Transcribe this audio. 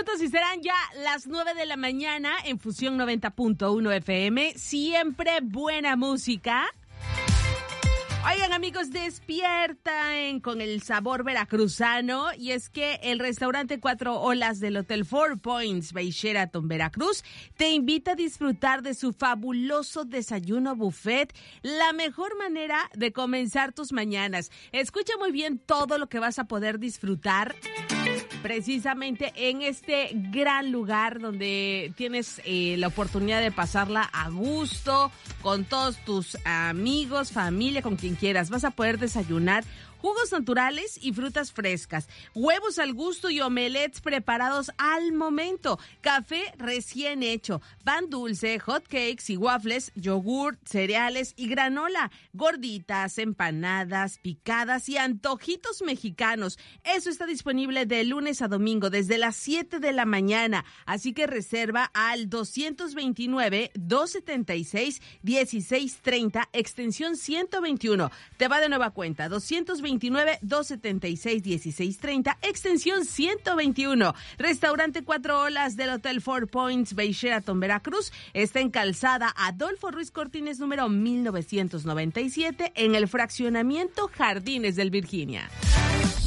minutos y serán ya las 9 de la mañana en Fusión 90.1 FM. Siempre buena música. Oigan, amigos, despiertan con el sabor veracruzano, y es que el restaurante Cuatro Olas del Hotel Four Points by Sheraton Veracruz te invita a disfrutar de su fabuloso desayuno buffet, la mejor manera de comenzar tus mañanas. Escucha muy bien todo lo que vas a poder disfrutar precisamente en este gran lugar donde tienes la oportunidad de pasarla a gusto con todos tus amigos, familia, con quien quieras. Vas a poder desayunar jugos naturales y frutas frescas, huevos al gusto y omelets preparados al momento, café recién hecho, pan dulce, hot cakes y waffles, yogur, cereales y granola, gorditas, empanadas, picadas y antojitos mexicanos. Eso está disponible de lunes a domingo desde las 7 de la mañana, así que reserva al 229-276-1630, extensión 121. Te va de nueva cuenta, 229-276-1630, extensión 121. Restaurante Cuatro Olas del Hotel Four Points by Sheraton Veracruz está en Calzada Adolfo Ruiz Cortines, número 1997, en el fraccionamiento Jardines del Virginia.